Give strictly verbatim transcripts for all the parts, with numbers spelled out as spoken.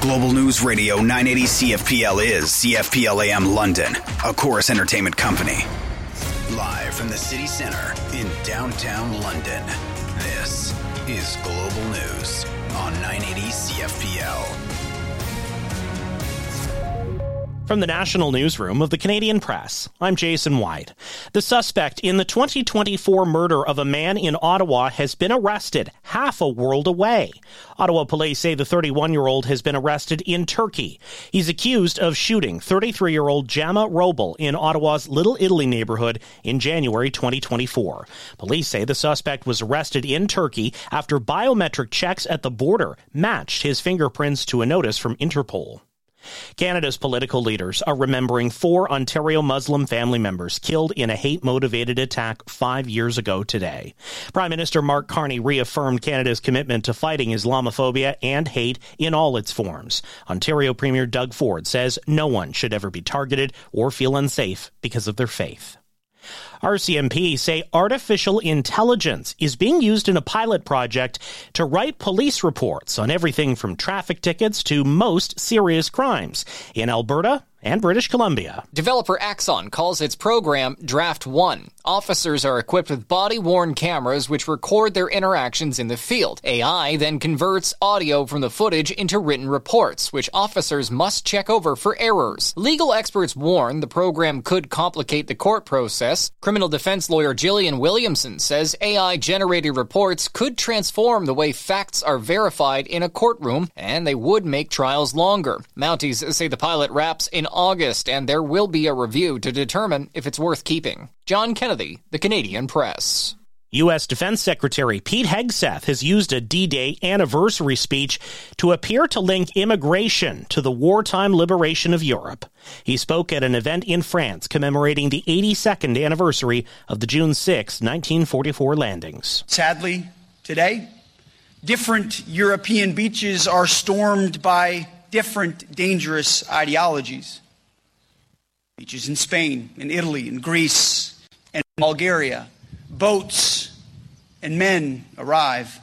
Global News Radio nine eighty C F P L is C F P L A M London, a Chorus Entertainment company. Live from the city centre in downtown London, this is Global News on nine eighty C F P L. From the national newsroom of the Canadian Press, I'm Jason White. The suspect in the twenty twenty-four murder of a man in Ottawa has been arrested half a world away. Ottawa police say the thirty-one-year-old has been arrested in Turkey. He's accused of shooting thirty-three-year-old Jama Robel in Ottawa's Little Italy neighborhood in January twenty twenty-four. Police say the suspect was arrested in Turkey after biometric checks at the border matched his fingerprints to a notice from Interpol. Canada's political leaders are remembering four Ontario Muslim family members killed in a hate-motivated attack five years ago today. Prime Minister Mark Carney reaffirmed Canada's commitment to fighting Islamophobia and hate in all its forms. Ontario Premier Doug Ford says no one should ever be targeted or feel unsafe because of their faith. R C M P say artificial intelligence is being used in a pilot project to write police reports on everything from traffic tickets to most serious crimes in Alberta and British Columbia. Developer Axon calls its program Draft One. Officers are equipped with body-worn cameras which record their interactions in the field. A I then converts audio from the footage into written reports, which officers must check over for errors. Legal experts warn the program could complicate the court process. Criminal defense lawyer Gillian Williamson says A I-generated reports could transform the way facts are verified in a courtroom, and they would make trials longer. Mounties say the pilot wraps in August, and there will be a review to determine if it's worth keeping. John Kennedy, The Canadian Press. U S Defense Secretary Pete Hegseth has used a D-Day anniversary speech to appear to link immigration to the wartime liberation of Europe. He spoke at an event in France commemorating the eighty-second anniversary of the June sixth, nineteen forty-four landings. Sadly, today, different European beaches are stormed by different dangerous ideologies. Beaches in Spain, in Italy, in Greece, and Bulgaria. Boats and men arrive.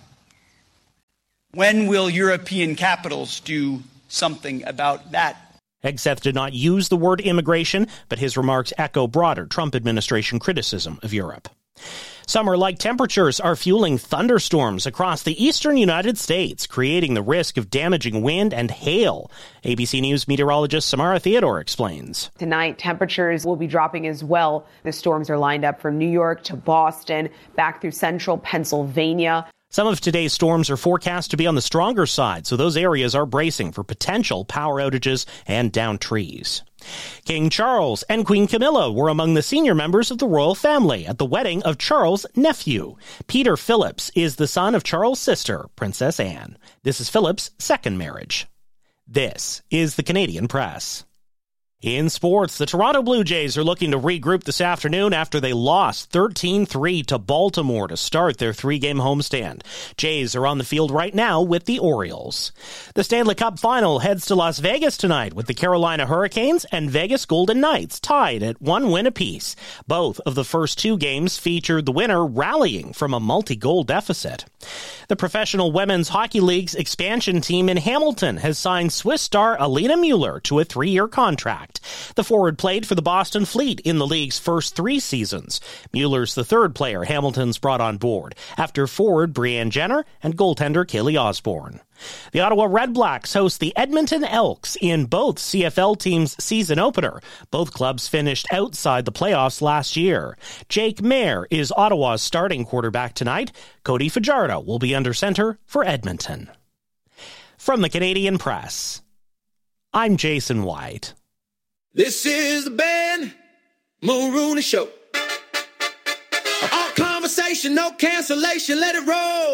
When will European capitals do something about that? Hegseth did not use the word immigration, but his remarks echo broader Trump administration criticism of Europe. Summer-like temperatures are fueling thunderstorms across the eastern United States, creating the risk of damaging wind and hail. A B C News meteorologist Samara Theodore explains. Tonight, temperatures will be dropping as well. The storms are lined up from New York to Boston, back through central Pennsylvania. Some of today's storms are forecast to be on the stronger side, so those areas are bracing for potential power outages and downed trees. King Charles and Queen Camilla were among the senior members of the royal family at the wedding of Charles' nephew. Peter Phillips is the son of Charles' sister, Princess Anne. This is Phillips' second marriage. This is the Canadian Press. In sports, the Toronto Blue Jays are looking to regroup this afternoon after they lost thirteen three to Baltimore to start their three-game homestand. Jays are on the field right now with the Orioles. The Stanley Cup Final heads to Las Vegas tonight with the Carolina Hurricanes and Vegas Golden Knights tied at one win apiece. Both of the first two games featured the winner rallying from a multi-goal deficit. The Professional Women's Hockey League's expansion team in Hamilton has signed Swiss star Alina Mueller to a three-year contract. The forward played for the Boston Fleet in the league's first three seasons. Mueller's the third player Hamilton's brought on board, after forward Brianne Jenner and goaltender Kaylee Osborne. The Ottawa Redblacks host the Edmonton Elks in both C F L teams' season opener. Both clubs finished outside the playoffs last year. Jake Mayer is Ottawa's starting quarterback tonight. Cody Fajardo will be under center for Edmonton. From the Canadian Press, I'm Jason White. This is the Ben Mulrooney Show. All conversation, no cancellation, let it roll.